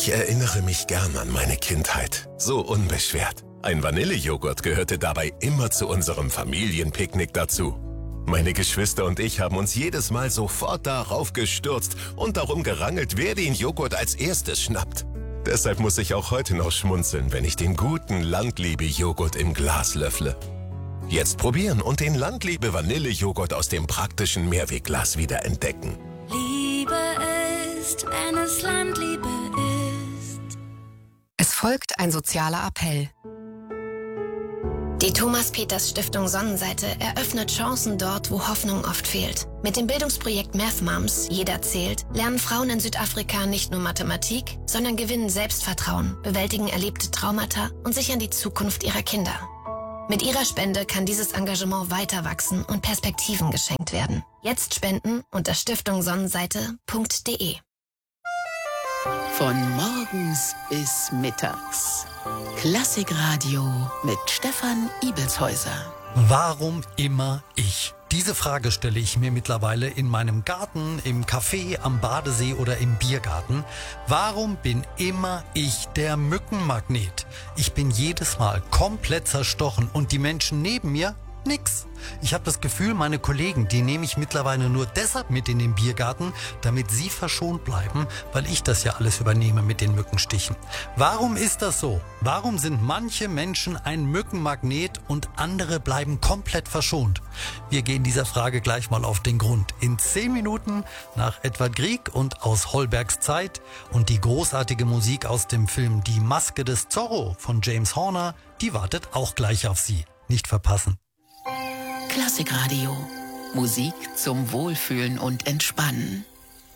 Ich erinnere mich gern an meine Kindheit. So unbeschwert. Ein Vanillejoghurt gehörte dabei immer zu unserem Familienpicknick dazu. Meine Geschwister und ich haben uns jedes Mal sofort darauf gestürzt und darum gerangelt, wer den Joghurt als erstes schnappt. Deshalb muss ich auch heute noch schmunzeln, wenn ich den guten Landliebe-Joghurt im Glas löffle. Jetzt probieren und den Landliebe-Vanillejoghurt aus dem praktischen Mehrwegglas wieder entdecken. Liebe ist, wenn es Landliebe ist. Es folgt ein sozialer Appell. Die Thomas-Peters-Stiftung Sonnenseite eröffnet Chancen dort, wo Hoffnung oft fehlt. Mit dem Bildungsprojekt Math Moms, Jeder zählt, lernen Frauen in Südafrika nicht nur Mathematik, sondern gewinnen Selbstvertrauen, bewältigen erlebte Traumata und sichern die Zukunft ihrer Kinder. Mit ihrer Spende kann dieses Engagement weiter wachsen und Perspektiven geschenkt werden. Jetzt spenden unter stiftungsonnenseite.de. Von morgens bis mittags. Klassikradio mit Stefan Ibelshäuser. Warum immer ich? Diese Frage stelle ich mir mittlerweile in meinem Garten, im Café, am Badesee oder im Biergarten. Warum bin immer ich der Mückenmagnet? Ich bin jedes Mal komplett zerstochen und die Menschen neben mir nix. Ich habe das Gefühl, meine Kollegen, die nehme ich mittlerweile nur deshalb mit in den Biergarten, damit sie verschont bleiben, weil ich das ja alles übernehme mit den Mückenstichen. Warum ist das so? Warum sind manche Menschen ein Mückenmagnet und andere bleiben komplett verschont? Wir gehen dieser Frage gleich mal auf den Grund. In 10 Minuten nach Edvard Grieg und Aus Holbergs Zeit und die großartige Musik aus dem Film Die Maske des Zorro von James Horner, die wartet auch gleich auf Sie. Nicht verpassen. Klassikradio. Musik zum Wohlfühlen und Entspannen.